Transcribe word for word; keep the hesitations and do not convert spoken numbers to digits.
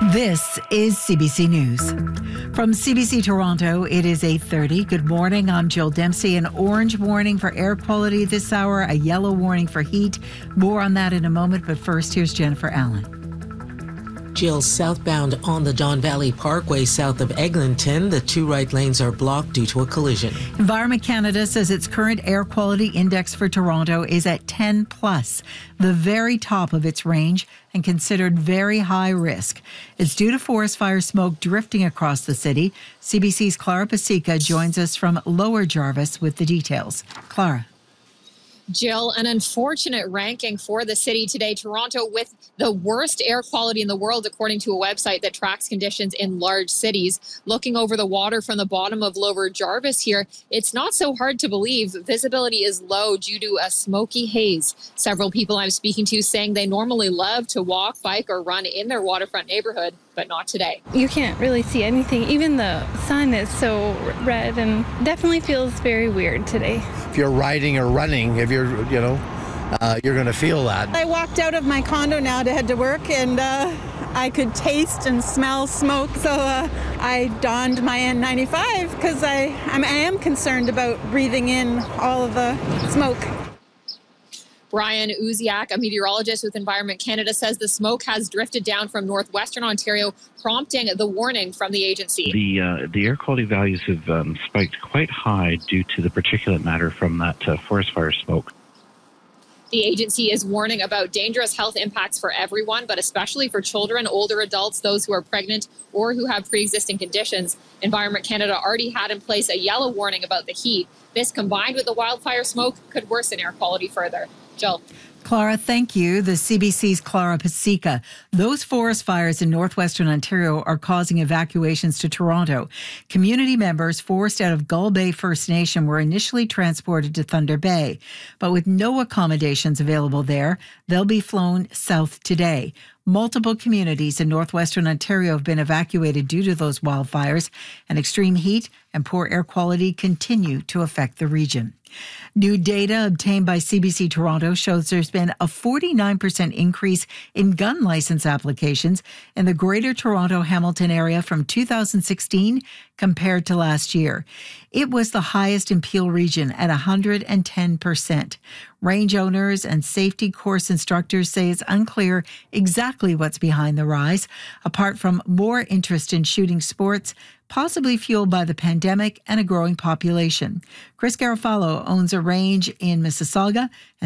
This is C B C News. From C B C Toronto, it is eight thirty. Good morning. I'm Jill Dempsey. An orange warning for air quality this hour, a yellow warning for heat. More on that in a moment, but first, here's Jennifer Allen. Jill, southbound on the Don Valley Parkway south of Eglinton, the two right lanes are blocked due to a collision. Environment Canada says its current air quality index for Toronto is at ten plus, the very top of its range and considered very high risk. It's due to forest fire smoke drifting across the city. C B C's Clara Pasica joins us from Lower Jarvis with the details. Clara. Jill, an unfortunate ranking for the city today. Toronto with the worst air quality in the world, according to a website that tracks conditions in large cities. Looking over the water from the bottom of Lower Jarvis here, it's not so hard to believe. Visibility is low due to a smoky haze. Several people I'm speaking to saying they normally love to walk, bike, or run in their waterfront neighborhood, but not today. You can't really see anything. Even the sun is so red and definitely feels very weird today. If you're riding or running, if you're, you know, uh, you're going to feel that. I walked out of my condo now to head to work, and uh, I could taste and smell smoke. So uh, I donned my N ninety-five because I, I'm, I am concerned about breathing in all of the smoke. Brian Uziak, a meteorologist with Environment Canada, says the smoke has drifted down from northwestern Ontario, prompting the warning from the agency. The uh, the air quality values have um, spiked quite high due to the particulate matter from that uh, forest fire smoke. The agency is warning about dangerous health impacts for everyone, but especially for children, older adults, those who are pregnant, or who have pre-existing conditions. Environment Canada already had in place a yellow warning about the heat. This, combined with the wildfire smoke, could worsen air quality further. Jill. Clara, thank you. The C B C's Clara Pasica. Those forest fires in northwestern Ontario are causing evacuations to Toronto. Community members forced out of Gull Bay First Nation were initially transported to Thunder Bay, but with no accommodations available there, they'll be flown south today. Multiple communities in northwestern Ontario have been evacuated due to those wildfires, and extreme heat and poor air quality continue to affect the region. New data obtained by C B C Toronto shows there's been a forty-nine percent increase in gun license applications in the Greater Toronto Hamilton area from two thousand sixteen compared to last year. It was the highest in Peel region at one hundred ten percent. Range owners and safety course instructors say it's unclear exactly what's behind the rise, apart from more interest in shooting sports, possibly fueled by the pandemic and a growing population. Chris Garofalo owns a range in Mississauga and